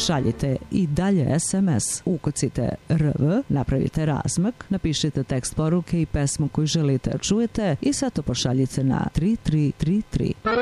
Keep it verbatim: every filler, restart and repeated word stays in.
šaljite i dalje es em es. Ukucite R V, napravite razmak, napišite tekst poruke i pesmu koju želite da čujete i sve to pošaljite na tri tri tri tri.